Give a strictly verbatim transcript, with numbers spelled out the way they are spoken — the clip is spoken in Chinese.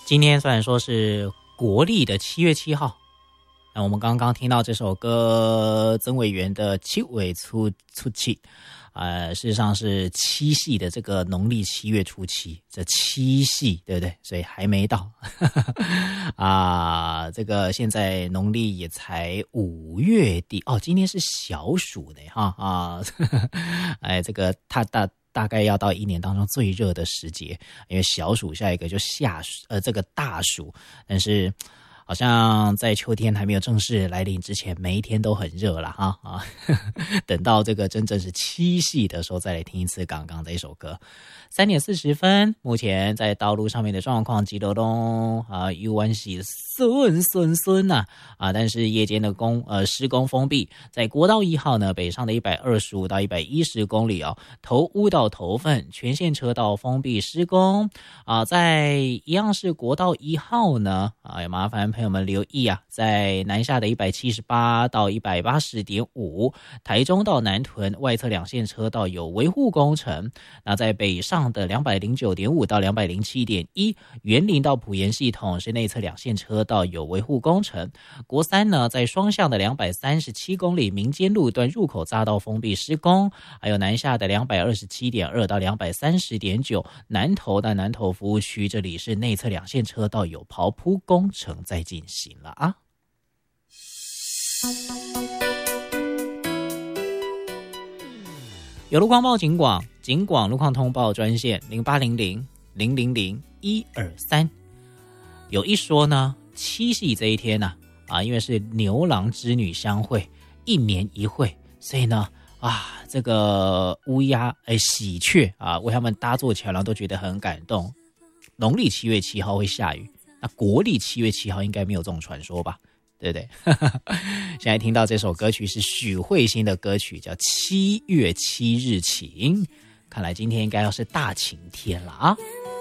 今天虽然说是国历的七月七号，那我们刚刚听到这首歌曾伟元的七尾出出气，呃，事实上是七夕的这个农历七月初七，这七夕对不对？所以还没到啊。这个现在农历也才五月底哦，今天是小暑的哈啊，哎，这个他大。大概要到一年当中最热的时节，因为小暑下一个就夏暑，呃，这个大暑，但是好像在秋天还没有正式来临之前，每一天都很热了哈啊！等到这个真正是七夕的时候，再来听一次刚刚的一首歌。三点四十分，目前在道路上面的状况，基隆东啊，有关系顺顺顺呐啊，但是夜间的工呃施工封闭，在国道一号呢，北上的一百二十五到一百一十公里哦，头屋到头份全线车道封闭施工啊，在一样是国道一号呢啊，也麻烦朋友们留意啊，在南下的一百七十八到一百八十点五，台中到南屯外侧两线车道有维护工程，那在北上的两百零九点五到两百零七点一，园林到埔盐系统是内侧两线车道有维护工程。国三呢，在双向的两百三十七公里民间路段入口匝道封闭施工，还有南下的两百二十七点二到两百三十点九，南投的南投服务区，这里是内侧两线车道有刨铺工程在进行了啊。有路况报警广，警广路况通报专线零八零零零零零一二三。有一说呢，七夕这一天呢、啊，啊，因为是牛郎织女相会，一年一会，所以呢，啊，这个乌鸦哎喜鹊啊，为他们搭座桥梁都觉得很感动。农历七月七号会下雨，那国历七月七号应该没有这种传说吧？对不对？现在听到这首歌曲是许慧欣的歌曲，叫《七月七日晴》，看来今天应该要是大晴天了啊。